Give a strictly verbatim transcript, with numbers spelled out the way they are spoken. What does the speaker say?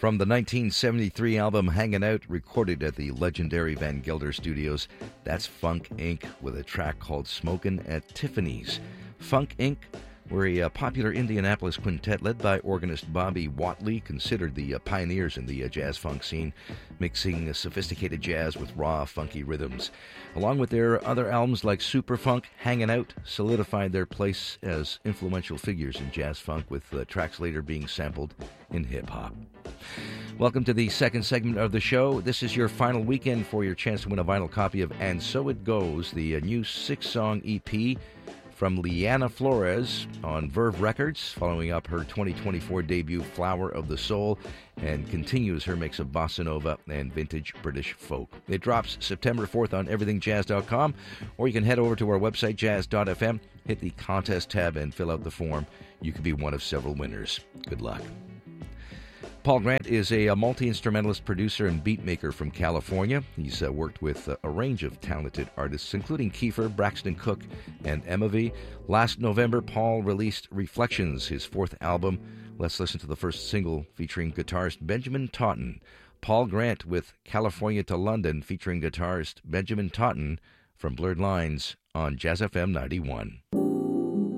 From the nineteen seventy-three album Hangin' Out, recorded at the legendary Van Gelder Studios, that's Funk Incorporated with a track called Smokin' at Tiffany's. Funk Incorporated were a uh, popular Indianapolis quintet led by organist Bobby Watley, considered the uh, pioneers in the uh, jazz-funk scene, mixing uh, sophisticated jazz with raw, funky rhythms. Along with their other albums like Superfunk, Hangin' Out solidified their place as influential figures in jazz-funk, with uh, tracks later being sampled in hip-hop. Welcome to the second segment of the show. This is your final weekend for your chance to win a vinyl copy of And So It Goes, the uh, new six-song E P from Liana Flores on Verve Records, following up her twenty twenty-four debut Flower of the Soul, and continues her mix of bossa nova and vintage British folk. It drops September fourth on everything jazz dot com, or you can head over to our website, jazz dot f m, hit the contest tab, and fill out the form. You could be one of several winners. Good luck. Paul Grant is a, a multi-instrumentalist, producer, and beatmaker from California. He's uh, worked with uh, a range of talented artists, including Kiefer, Braxton Cook, and Emma V. Last November, Paul released Reflections, his fourth album. Let's listen to the first single featuring guitarist Benjamin Totten. Paul Grant with California to London, featuring guitarist Benjamin Totten from Blurred Lines on Jazz F M ninety-one.